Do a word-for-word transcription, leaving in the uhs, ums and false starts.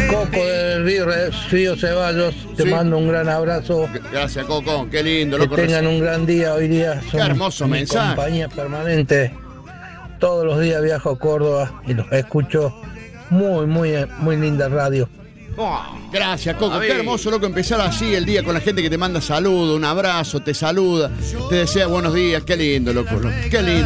Coco del Río, Río Ceballos, te Sí. mando un gran abrazo. Gracias, Coco. Qué lindo, Que loco. tengan un gran día hoy día. Qué hermoso mi mensaje. compañía permanente. Todos los días viajo a Córdoba y los escucho. Muy, muy, muy linda radio. Oh, Gracias, Coco. David. Qué hermoso, loco, empezar así el día con la gente que te manda saludos, un abrazo, te saluda, te desea buenos días. Qué lindo, loco. loco. Qué lindo.